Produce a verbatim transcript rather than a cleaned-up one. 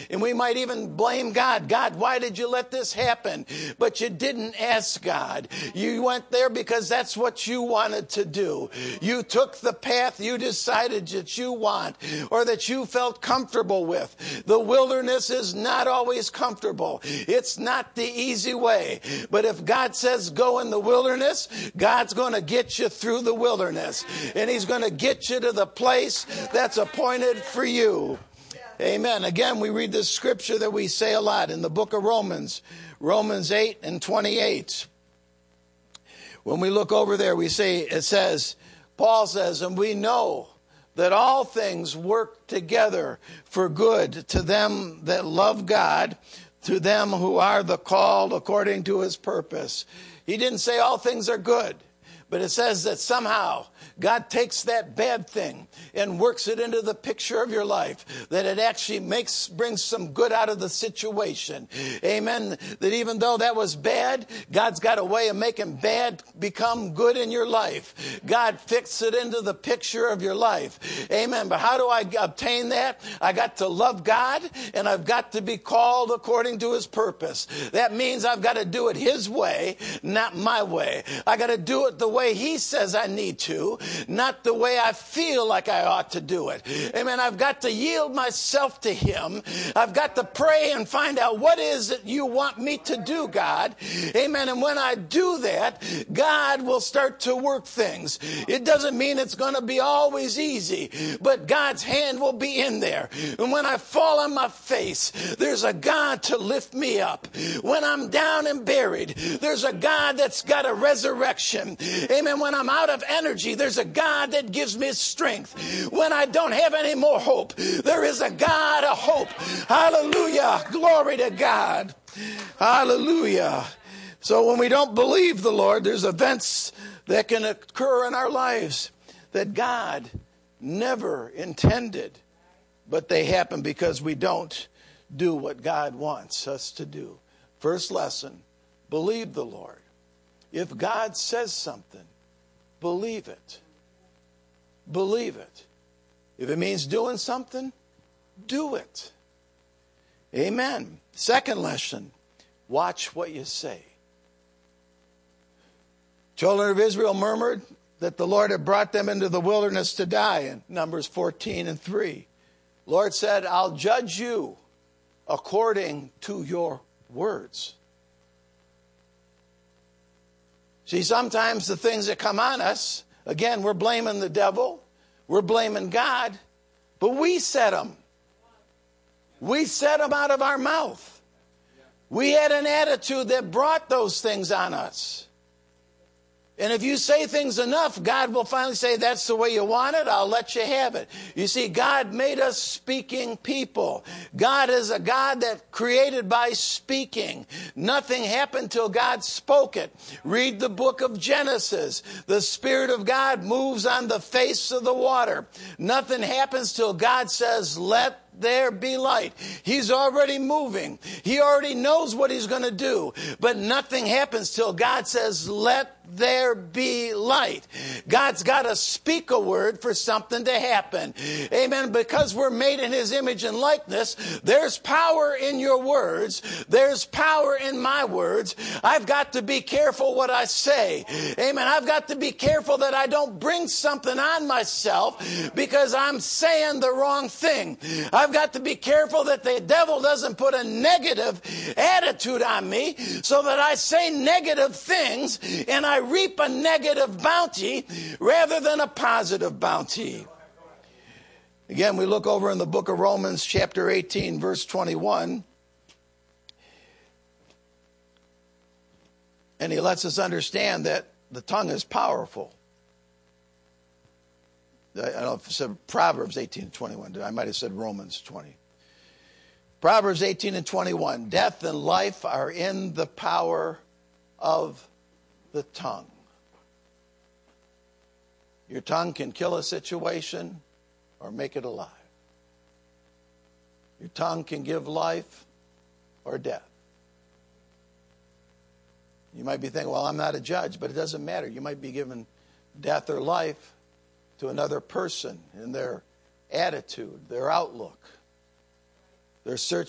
And we might even blame God. God, why did you let this happen? But you didn't ask God. You went there because that's what you wanted to do. You took the path you decided that you want or that you felt comfortable with. The wilderness is not always comfortable. It's not the easy way. But if God says go in the wilderness, God's going to get you through the wilderness. And he's going to get you to the place that's appointed for you. Amen. Again, we read this scripture that we say a lot in the book of Romans, Romans eight and twenty-eight. When we look over there, we say, it says, Paul says, and we know that all things work together for good to them that love God, to them who are the called according to his purpose. He didn't say all things are good, but it says that somehow God takes that bad thing and works it into the picture of your life, that it actually makes brings some good out of the situation. Amen. That even though that was bad, God's got a way of making bad become good in your life. God fixed it into the picture of your life. Amen. But how do I obtain that? I got to love God, and I've got to be called according to his purpose. That means I've got to do it his way, not my way. I got to do it the way he says I need to, not the way I feel like I ought to do it. Amen. I've got to yield myself to him. I've got to pray and find out what is it you want me to do, God. Amen. And when I do that, God will start to work things. It doesn't mean it's going to be always easy, but God's hand will be in there. And when I fall on my face, there's a God to lift me up. When I'm down and buried, there's a God that's got a resurrection. Amen. When I'm out of energy, there's a God that gives me strength. When I don't have any more hope, there is a God of hope. Hallelujah. Glory to God. Hallelujah. So when we don't believe the Lord, there's events that can occur in our lives that God never intended, but they happen because we don't do what God wants us to do. First lesson, believe the Lord. If God says something, believe it. Believe it. If it means doing something, do it. Amen. Second lesson, watch what you say. Children of Israel murmured that the Lord had brought them into the wilderness to die in Numbers fourteen and three. Lord said, I'll judge you according to your words. See, sometimes the things that come on us, again, we're blaming the devil, we're blaming God, but we set them. We set them out of our mouth. We had an attitude that brought those things on us. And if you say things enough, God will finally say, that's the way you want it, I'll let you have it. You see, God made us speaking people. God is a God that created by speaking. Nothing happened till God spoke it. Read the book of Genesis. The Spirit of God moves on the face of the water. Nothing happens till God says, let there be light. He's already moving. He already knows what he's going to do. But nothing happens till God says, let there be light. God's got to speak a word for something to happen. Amen. Because we're made in his image and likeness, there's power in your words. There's power in my words. I've got to be careful what I say. Amen. I've got to be careful that I don't bring something on myself because I'm saying the wrong thing. I've got to be careful that the devil doesn't put a negative attitude on me so that I say negative things and I reap a negative bounty rather than a positive bounty. Again, we look over in the book of Romans chapter eighteen, verse twenty-one. And he lets us understand that the tongue is powerful. I don't know if it said Proverbs eighteen and twenty-one. I might have said Romans twenty. Proverbs eighteen and twenty-one. Death and life are in the power of the tongue. Your tongue can kill a situation or make it alive. Your tongue can give life or death. You might be thinking, well, I'm not a judge, but it doesn't matter. You might be given death or life to another person in their attitude, their outlook, their search